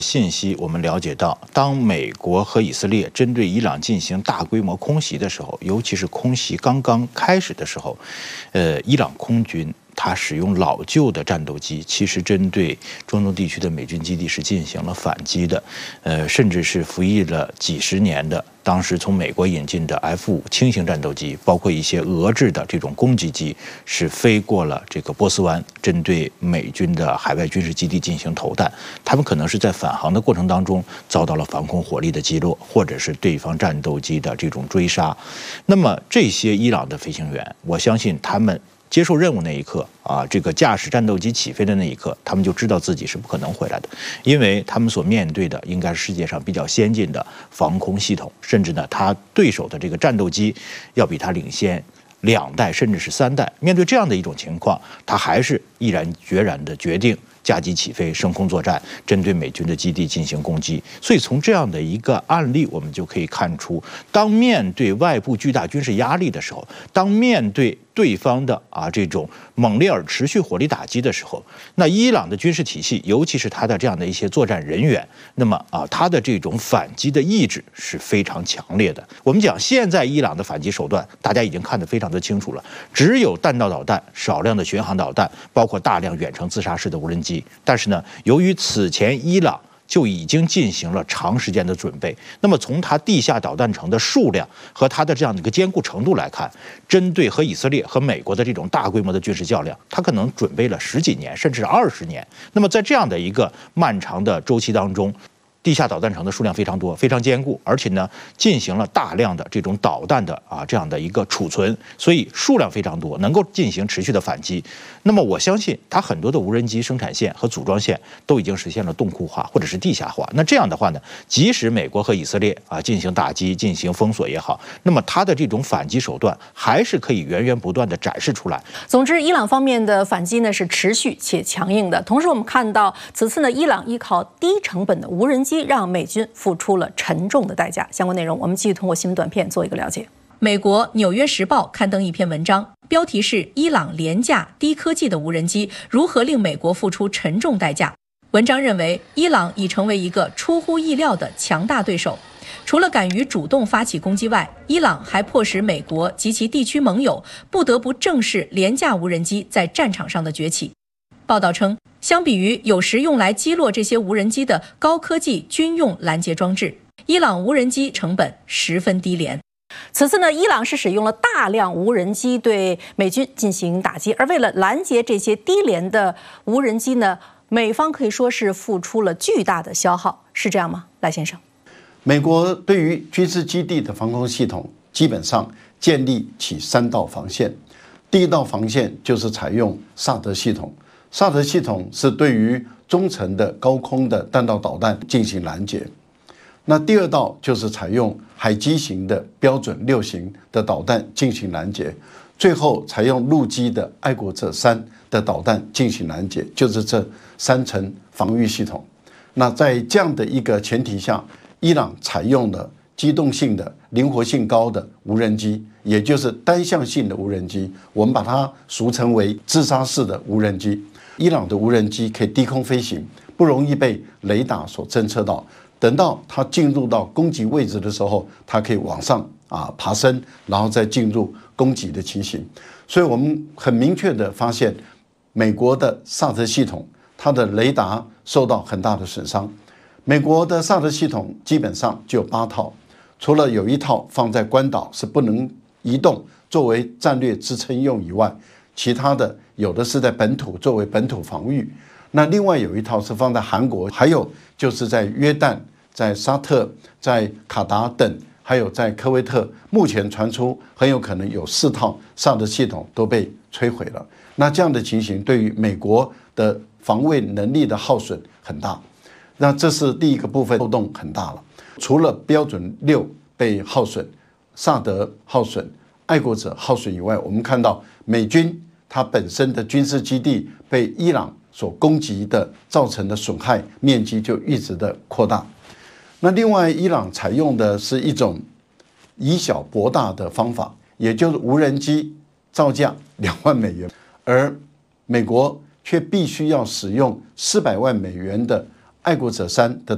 信息我们了解到，当美国和以色列针对伊朗进行大规模空袭的时候，尤其是空袭刚刚开始的时候，伊朗空军它使用老旧的战斗机，其实针对中东地区的美军基地是进行了反击的，甚至是服役了几十年的。当时从美国引进的 F-5轻型战斗机，包括一些俄制的这种攻击机，是飞过了这个波斯湾，针对美军的海外军事基地进行投弹。他们可能是在返航的过程当中遭到了防空火力的击落，或者是对方战斗机的这种追杀。那么这些伊朗的飞行员，我相信他们接受任务那一刻啊，这个驾驶战斗机起飞的那一刻，他们就知道自己是不可能回来的，因为他们所面对的应该是世界上比较先进的防空系统，甚至呢，他对手的这个战斗机要比他领先2代甚至是3代。面对这样的一种情况，他还是毅然决然的决定驾机起飞，升空作战，针对美军的基地进行攻击。所以从这样的一个案例，我们就可以看出，当面对外部巨大军事压力的时候，当面对对方的这种猛烈而持续火力打击的时候，那伊朗的军事体系，尤其是他的这样的一些作战人员，那么他的这种反击的意志是非常强烈的。我们讲现在伊朗的反击手段，大家已经看得非常的清楚了，只有弹道导弹、少量的巡航导弹，包括大量远程自杀式的无人机。但是呢，由于此前伊朗就已经进行了长时间的准备，那么从它地下导弹城的数量和它的这样的一个坚固程度来看，针对和以色列和美国的这种大规模的军事较量，它可能准备了10几年甚至20年。那么在这样的一个漫长的周期当中，地下导弹城的数量非常多，非常坚固，而且呢，进行了大量的这种导弹的这样的一个储存，所以数量非常多，能够进行持续的反击。那么我相信，它很多的无人机生产线和组装线都已经实现了冻库化或者是地下化。那这样的话呢，即使美国和以色列进行打击、进行封锁也好，那么它的这种反击手段还是可以源源不断的展示出来。 总之，伊朗方面的反击呢是持续且强硬的。同时，我们看到此次呢，伊朗依靠低成本的无人机，让美军付出了沉重的代价。相关内容，我们继续通过新闻短片做一个了解。 美国《纽约时报》刊登一篇文章，标题是“伊朗廉价低科技的无人机如何令美国付出沉重代价”。文章认为，伊朗已成为一个出乎意料的强大对手。除了敢于主动发起攻击外，伊朗还迫使美国及其地区盟友不得不正视廉价无人机在战场上的崛起。报道称，相比于有时用来击落这些无人机的高科技军用拦截装置，伊朗无人机成本十分低廉。 此次呢，伊朗是使用了大量无人机对美军进行打击，而为了拦截这些低廉的无人机呢，美方可以说是付出了巨大的消耗，是这样吗？赖先生， 美国对于军事基地的防空系统基本上建立起3道防线。第一道防线就是采用萨德系统，萨德系统是对于中程的高空的弹道导弹进行拦截。那第2道就是采用海基型的标准6型的导弹进行拦截，最后采用陆基的爱国者3的导弹进行拦截，就是这3层防御系统。那在这样的一个前提下，伊朗采用了机动性的、灵活性高的无人机，也就是单向性的无人机，我们把它俗称为自杀式的无人机。伊朗的无人机可以低空飞行，不容易被雷达所侦测到。等到它进入到攻击位置的时候，它可以往上爬升，然后再进入攻击的情形。所以我们很明确的发现，美国的萨德系统它的雷达受到很大的损伤。美国的萨德系统基本上就有8套，除了有1套放在关岛是不能移动，作为战略支撑用以外，其他的有的是在本土作为本土防御。那另外有1套是放在韩国，还有就是在约旦、在沙特、在卡达等，还有在科威特，目前传出很有可能有4套萨德系统都被摧毁了。那这样的情形对于美国的防卫能力的耗损很大。那这是第一个部分，漏洞很大了。除了标准6被耗损，萨德耗损，爱国者耗损以外，我们看到美军它本身的军事基地被伊朗所攻击的造成的损害面积就一直的扩大。那另外，伊朗采用的是一种以小博大的方法，也就是无人机造价2万美元，而美国却必须要使用400万美元的爱国者3的